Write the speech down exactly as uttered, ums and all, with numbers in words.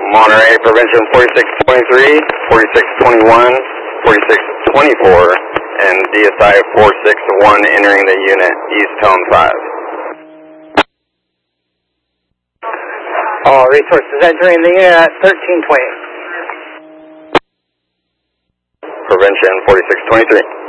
Monterey, Prevention forty-six twenty-three, forty-six twenty-one, forty-six twenty-four, and D S I four six one entering the unit, East Tone five. All resources entering the unit at thirteen twenty. Prevention forty-six twenty-three.